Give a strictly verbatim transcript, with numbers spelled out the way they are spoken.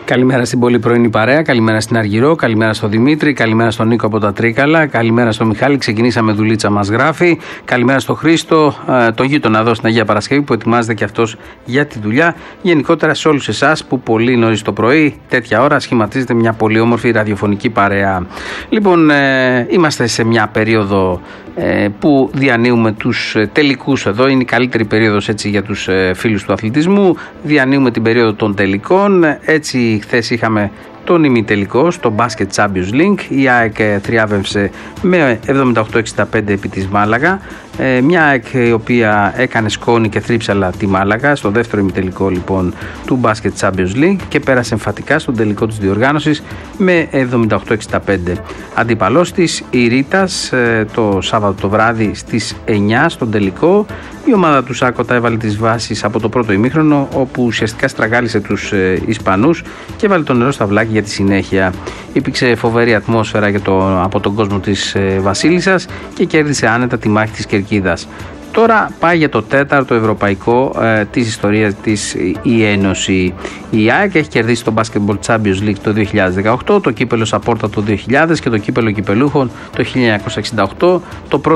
Καλημέρα στην πολύ πρωινή παρέα, καλημέρα στην Αργυρό, καλημέρα στον Δημήτρη, καλημέρα στον Νίκο από τα Τρίκαλα, καλημέρα στον Μιχάλη. Ξεκινήσαμε δουλίτσα, μας γράφει. Καλημέρα στον Χρήστο, το γείτονα εδώ στην Αγία Παρασκευή που ετοιμάζεται και αυτός για τη δουλειά. Γενικότερα σε όλους εσάς που πολύ νωρίς το πρωί, τέτοια ώρα, σχηματίζεται μια πολύ όμορφη ραδιοφωνική παρέα. Λοιπόν, ε, είμαστε σε μια περίοδο ε, που διανύουμε τους τελικούς εδώ. Είναι η καλύτερη περίοδος έτσι για τους ε, φίλους του αθλητισμού. Διανύουμε την περίοδο των τελικών. Έτσι, χθες είχαμε τον ημιτελικό στο Basket Champions League. Η ΑΕΚ θριάβευσε με εβδομήντα οκτώ εξήντα πέντε επί της Μάλαγα. Ε, μια ΑΕΚ η οποία έκανε σκόνη και θρύψαλα τη Μάλαγα στο δεύτερο ημιτελικό λοιπόν του Basket Champions League και πέρασε εμφατικά στον τελικό της διοργάνωσης με εβδομήντα οκτώ εξήντα πέντε. Αντίπαλός της η Ρίτας ε, το Σάββατο το βράδυ στις εννιά στον τελικό. Η ομάδα του Σάκοτα έβαλε τις βάσεις από το πρώτο ημίχρονο, όπου ουσιαστικά στραγγάλισε τους ε, Ισπανούς και έβαλε το νερό στα βλάκια για τη συνέχεια. Υπήρξε φοβερή ατμόσφαιρα για το, από τον κόσμο της ε, Βασίλισσας και κέρδισε άνετα τη μάχη της Κερκίδας. Τώρα πάει για το τέταρτο ευρωπαϊκό ε, της ιστορίας της η Ένωση. Η ΑΕΚ έχει κερδίσει το Basketball Champions League το δύο χιλιάδες δεκαοκτώ, το κύπελο Σαπόρτα το δύο χιλιάδες και το κύπελο Κυπελούχων το χίλια εννιακόσια εξήντα οκτώ. Το πρώτο